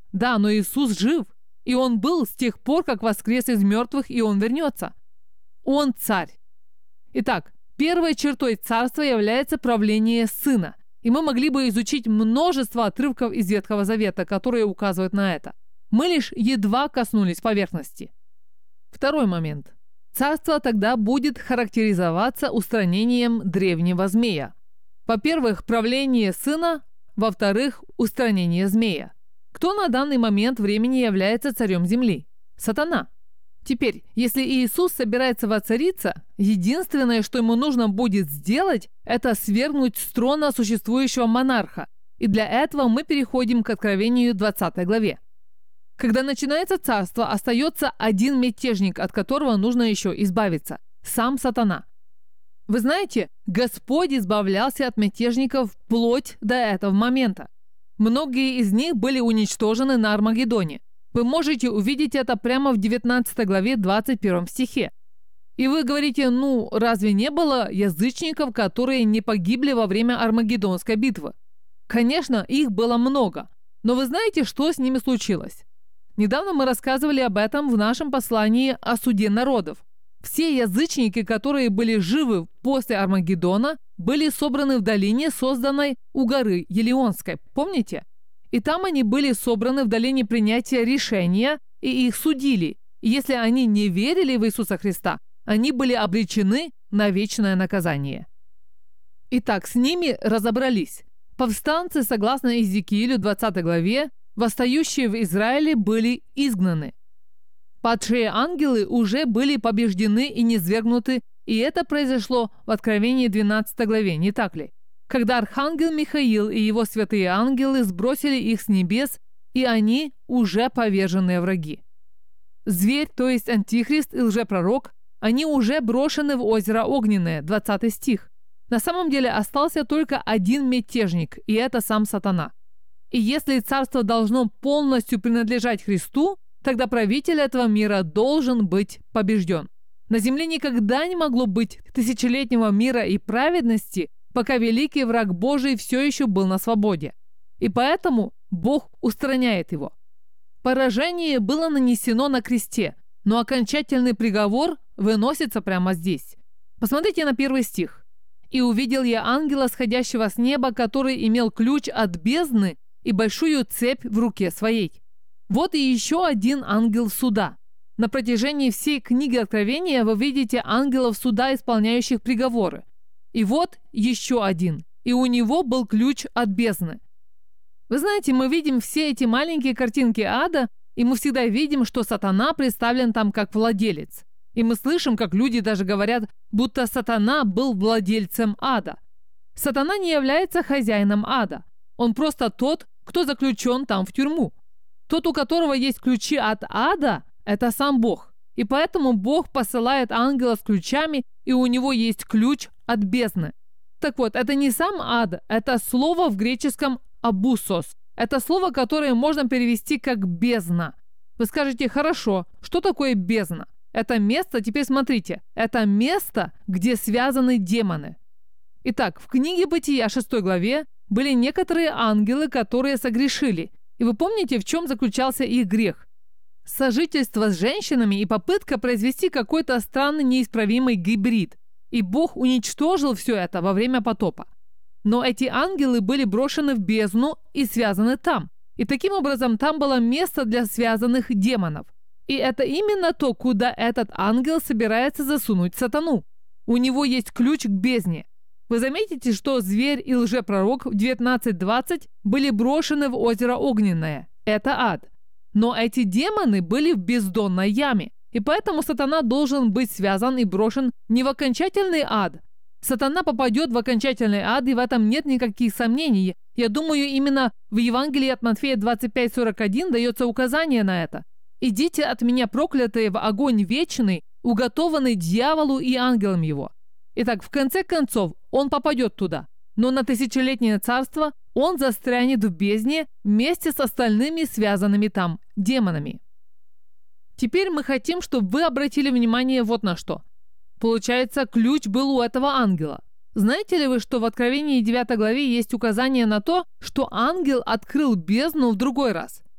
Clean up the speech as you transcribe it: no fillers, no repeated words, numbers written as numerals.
Да, но Иисус жив, и Он был с тех пор, как воскрес из мертвых, и Он вернется. Он царь. Итак, первой чертой царства является правление Сына. И мы могли бы изучить множество отрывков из Ветхого Завета, которые указывают на это. Мы лишь едва коснулись поверхности. Второй момент. Царство тогда будет характеризоваться устранением древнего змея. Во-первых, правление Сына, во-вторых, устранение змея. Кто на данный момент времени является царем земли? Сатана. Теперь, если Иисус собирается воцариться, единственное, что ему нужно будет сделать, это свергнуть с трона существующего монарха. И для этого мы переходим к Откровению 20 главе. Когда начинается царство, остается один мятежник, от которого нужно еще избавиться – сам сатана. Вы знаете, Господь избавлялся от мятежников вплоть до этого момента. Многие из них были уничтожены на Армагеддоне. Вы можете увидеть это прямо в 19 главе 21 стихе. И вы говорите, разве не было язычников, которые не погибли во время Армагеддонской битвы? Конечно, их было много. Но вы знаете, что с ними случилось? Недавно мы рассказывали об этом в нашем послании о суде народов. Все язычники, которые были живы после Армагеддона, были собраны в долине, созданной у горы Елеонской. Помните? И там они были собраны в долине принятия решения, и их судили. И если они не верили в Иисуса Христа, они были обречены на вечное наказание. Итак, с ними разобрались. Повстанцы, согласно Иезекиилю 20 главе, восстающие в Израиле были изгнаны. Падшие ангелы уже были побеждены и низвергнуты, и это произошло в Откровении 12 главе, не так ли? Когда архангел Михаил и его святые ангелы сбросили их с небес, и они уже поверженные враги. Зверь, то есть антихрист и лжепророк, они уже брошены в озеро Огненное, 20 стих. На самом деле остался только один мятежник, и это сам сатана. И если царство должно полностью принадлежать Христу, тогда правитель этого мира должен быть побежден. На земле никогда не могло быть тысячелетнего мира и праведности, пока великий враг Божий все еще был на свободе. И поэтому Бог устраняет его. Поражение было нанесено на кресте, но окончательный приговор выносится прямо здесь. Посмотрите на 1 стих. «И увидел я ангела, сходящего с неба, который имел ключ от бездны и большую цепь в руке своей». Вот и еще один ангел суда. На протяжении всей книги Откровения вы видите ангелов суда, исполняющих приговоры. И вот еще один. И у него был ключ от бездны. Вы знаете, мы видим все эти маленькие картинки ада, и мы всегда видим, что сатана представлен там как владелец. И мы слышим, как люди даже говорят, будто сатана был владельцем ада. Сатана не является хозяином ада. Он просто тот, кто заключен там в тюрьму. Тот, у которого есть ключи от ада, это сам Бог. И поэтому Бог посылает ангела с ключами, и у него есть ключ от бездны. Так вот, это не сам ад, это слово в греческом «абусос». Это слово, которое можно перевести как «бездна». Вы скажете, хорошо, что такое бездна? Это место, теперь смотрите, это место, где связаны демоны. Итак, в книге Бытия 6 главе были некоторые ангелы, которые согрешили. И вы помните, в чем заключался их грех? Сожительство с женщинами и попытка произвести какой-то странный неисправимый гибрид. И Бог уничтожил все это во время потопа. Но эти ангелы были брошены в бездну и связаны там. И таким образом там было место для связанных демонов. И это именно то, куда этот ангел собирается засунуть сатану. У него есть ключ к бездне. Вы заметите, что зверь и лжепророк в 19:20 были брошены в озеро Огненное. Это ад. Но эти демоны были в бездонной яме. И поэтому сатана должен быть связан и брошен не в окончательный ад. Сатана попадет в окончательный ад, и в этом нет никаких сомнений. Я думаю, именно в Евангелии от Матфея 25:41 дается указание на это. «Идите от меня, проклятые, в огонь вечный, уготованный дьяволу и ангелам его». Итак, в конце концов, он попадет туда. Но на тысячелетнее царство он застрянет в бездне вместе с остальными связанными там демонами. Теперь мы хотим, чтобы вы обратили внимание вот на что. Получается, ключ был у этого ангела. Знаете ли вы, что в Откровении 9 главе есть указание на то, что ангел открыл бездну в другой раз?